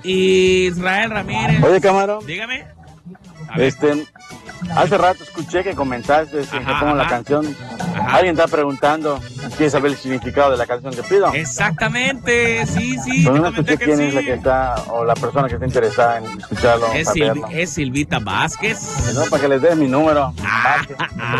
Israel Ramírez. Oye, Camarón. Dígame. A ver. Hace rato escuché que comentaste que pongo la canción. Ajá. Alguien está preguntando, quiere saber el significado de la canción que pido. Exactamente, sí, Pero te no comenté escuché que quién sí. es la que está, o la persona que está interesada en escucharlo. Es Silvita Vázquez. No, para que les dé mi número. Ah, Vázquez.